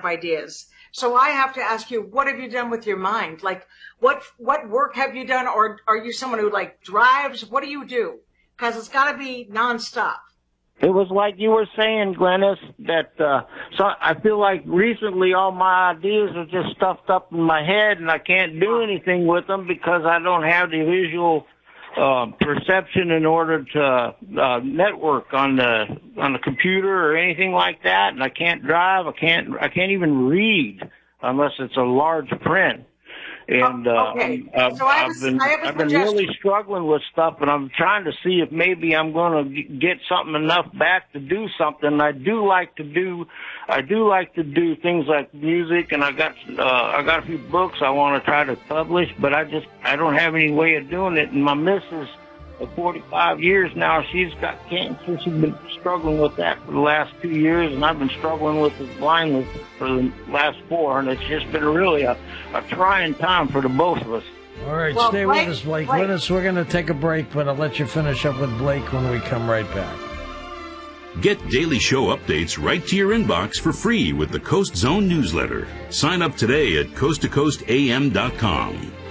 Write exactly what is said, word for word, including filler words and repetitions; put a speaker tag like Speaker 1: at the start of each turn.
Speaker 1: of ideas. So I have to ask you, what have you done with your mind? Like, what what work have you done? Or are you someone who, like, drives? What do you do? Because it's got to be nonstop.
Speaker 2: It was like you were saying, Glennis, that uh, so I feel like recently all my ideas are just stuffed up in my head, and I can't do anything with them because I don't have the visual uh, perception in order to uh, network on the on the computer or anything like that. And I can't drive. I can't. I can't even read unless it's a large print. And uh,
Speaker 1: okay.
Speaker 2: I've,
Speaker 1: so I
Speaker 2: I've
Speaker 1: was,
Speaker 2: been
Speaker 1: I have a
Speaker 2: I've been
Speaker 1: suggestion.
Speaker 2: really struggling with stuff, and I'm trying to see if maybe I'm going to get something enough back to do something. I do like to do I do like to do things like music, and I got uh, I got a few books I want to try to publish, but I just I don't have any way of doing it. And my missus, of forty-five years now, she's got cancer. She's been struggling with that for the last two years, and I've been struggling with the blindness for the last four, and it's just been really a, a trying time for the both of us.
Speaker 3: All right,
Speaker 1: well,
Speaker 3: stay
Speaker 1: Blake,
Speaker 3: with us, Blake.
Speaker 1: Blake.
Speaker 3: Linus, we're going to take a break, but I'll let you finish up with Blake when we come right back.
Speaker 4: Get daily show updates right to your inbox for free with the Coast Zone newsletter. Sign up today at coast to coast a m dot com.